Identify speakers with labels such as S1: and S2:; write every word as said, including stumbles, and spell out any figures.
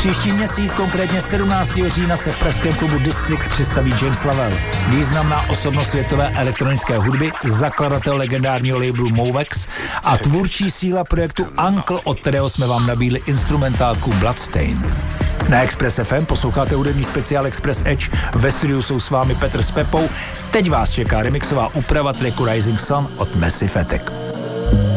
S1: Příští měsíc, konkrétně sedmnáctého října, se v pražském klubu District představí James Lavelle, významná osobnost světové elektronické hudby, zakladatel legendárního labelu Movex a tvůrčí síla projektu Uncle, od kterého jsme vám nabídli instrumentálku Bloodstain. Na Express F M posloucháte hudební speciál Express Edge. Ve studiu jsou s vámi Petr s Pepou. Teď vás čeká remixová úprava tracku Rising Sun od Massive Attack.